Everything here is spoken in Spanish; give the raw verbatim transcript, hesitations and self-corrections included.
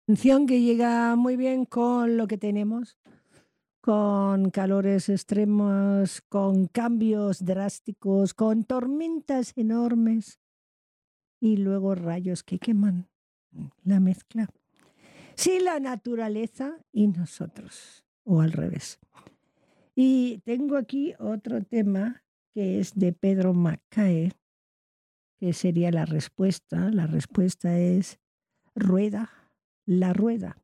Canción que llega muy bien con lo que tenemos, con calores extremos, con cambios drásticos, con tormentas enormes y luego rayos que queman. La mezcla. Sí, la naturaleza y nosotros, o al revés. Y tengo aquí otro tema que es de Pedro Macaé, que sería la respuesta. La respuesta es rueda, la rueda.